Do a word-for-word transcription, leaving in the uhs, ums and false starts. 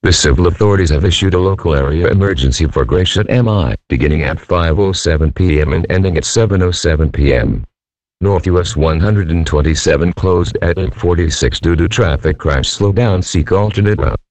The civil authorities have issued a local area emergency for Gratiot M I, beginning at five oh seven p m and ending at seven oh seven p m North U S one twenty-seven closed at eight forty-six due to traffic crash. Slow down, seek alternate route.